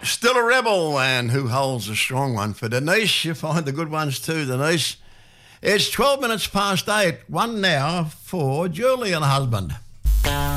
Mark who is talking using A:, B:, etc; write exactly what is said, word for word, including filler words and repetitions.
A: Still a rebel, and who holds a strong one for Denise? You find the good ones too, Denise. It's twelve minutes past eight. One now for Julie and husband.